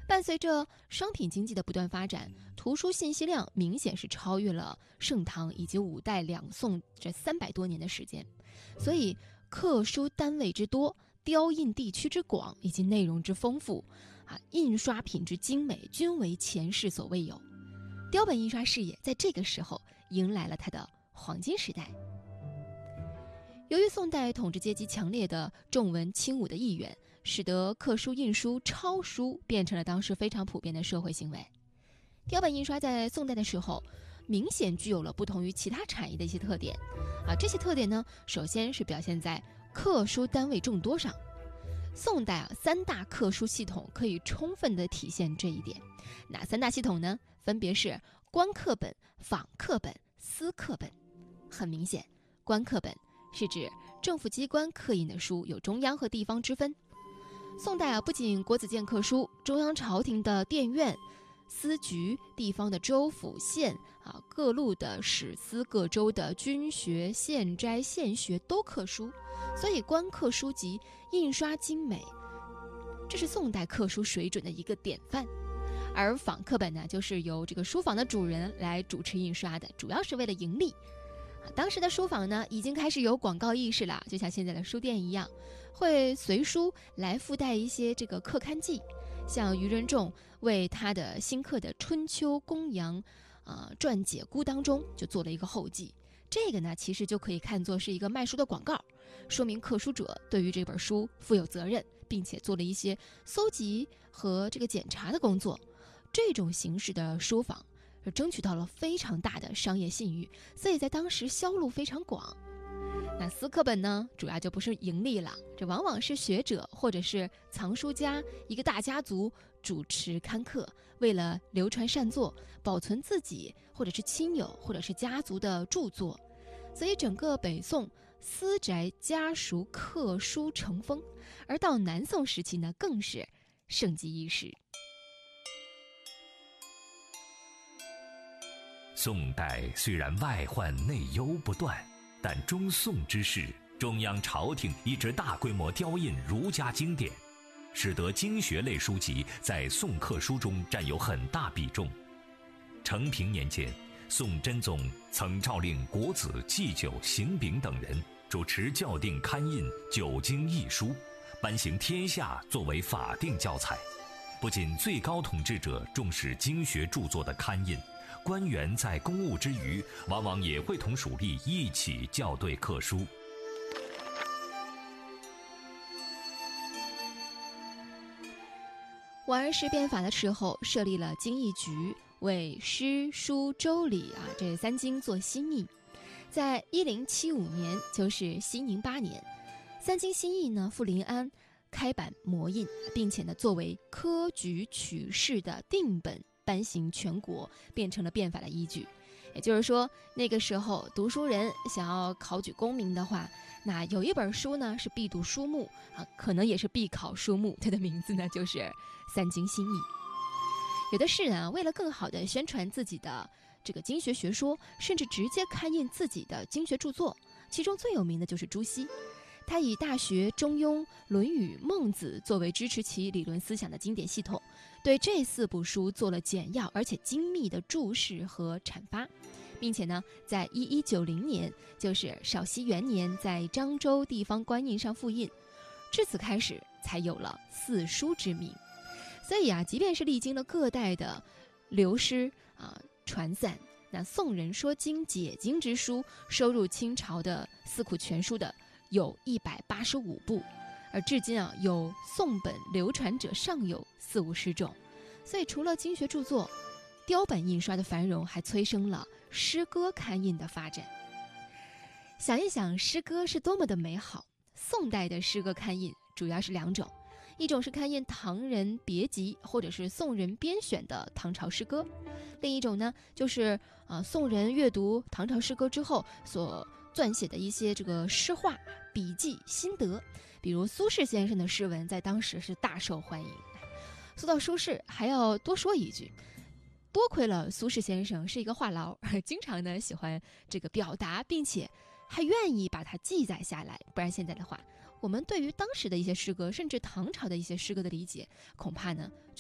伴随着商品经济的不断发展，图书信息量明显是超越了盛唐以及五代两宋这300多年的时间，所以刻书单位之多，雕印地区之广，以及内容之丰富，印刷品质精美，均为前世所未有。雕本印刷事业在这个时候迎来了它的黄金时代。由于宋代统治阶级强烈的重文轻武的意愿，使得刻书印书抄书变成了当时非常普遍的社会行为。雕本印刷在宋代的时候明显具有了不同于其他产业的一些特点这些特点呢，首先是表现在刻书单位众多上。宋代3大刻书系统可以充分地体现这一点。哪3大系统呢？分别是官刻本、坊刻本、私刻本。很明显，官刻本是指政府机关刻印的书，有中央和地方之分。宋代不仅国子监刻书，中央朝廷的殿院、司局、地方的州府县各路的史司、各州的军学、县斋、县学都刻书，所以官刻书籍印刷精美，这是宋代刻书水准的一个典范。而坊刻本呢，就是由这个书坊的主人来主持印刷的，主要是为了盈利。当时的书坊呢，已经开始有广告意识了，就像现在的书店一样，会随书来附带一些这个刻刊记，像余仁仲为他的新刻的《春秋公羊传解估》当中就做了一个后记。这个呢，其实就可以看作是一个卖书的广告，说明刻书者对于这本书负有责任，并且做了一些搜集和这个检查的工作。这种形式的书坊争取到了非常大的商业信誉，所以在当时销路非常广。那私刻本呢，主要就不是盈利了，这往往是学者或者是藏书家一个大家族主持刊刻，为了流传善作，保存自己或者是亲友或者是家族的著作。所以整个北宋私宅家属刻书成风，而到南宋时期呢，更是盛极一时。 宋代虽然外患内忧不断，但中宋之时，中央朝廷一直大规模雕印儒家经典，使得经学类书籍在宋刻书中占有很大比重。承平年间，宋真宗曾诏令国子祭酒、邢炳等人主持校订刊印9经义书，颁行天下作为法定教材。不仅最高统治者重视经学著作的刊印，官员在公务之余，往往也会同属吏一起校对刻书。 王安石变法的时候，设立了经义局，为诗、书、周礼这3经做新译。在1075年，就是熙宁8年，3经新译呢赴临安开版摹印，并且呢作为科举取士的定本颁行全国，变成了变法的依据。也就是说，那个时候读书人想要考举功名的话，那有一本书呢是必读书目可能也是必考书目，它的名字呢就是3经新译。有的士人为了更好地宣传自己的这个经学学说，甚至直接刊印自己的经学著作，其中最有名的就是朱熹。他以《大学》《中庸》《论语》《孟子》作为支持其理论思想的经典系统，对这4部书做了简要而且精密的注释和阐发，并且呢，在1190年，就是绍熙元年，在漳州地方官印上复印，至此开始才有了4书之名。所以即便是历经了各代的流失传散，那宋人说经解经之书收入清朝的四库全书的有185部，而至今有宋本流传者尚有40-50种。所以除了经学著作，雕本印刷的繁荣还催生了诗歌刊印的发展。想一想，诗歌是多么的美好。宋代的诗歌刊印主要是2种，一种是刊印唐人别集或者是宋人编选的唐朝诗歌，另一种呢就是宋人阅读唐朝诗歌之后所撰写的一些这个诗话、笔记、心得。比如苏轼先生的诗文在当时是大受欢迎。说到苏轼，还要多说一句，多亏了苏轼先生是一个话痨，经常呢喜欢这个表达，并且还愿意把它记载下来，不然现在的话，我们对于当时的一些诗歌，甚至唐朝的一些诗歌的理解，恐怕呢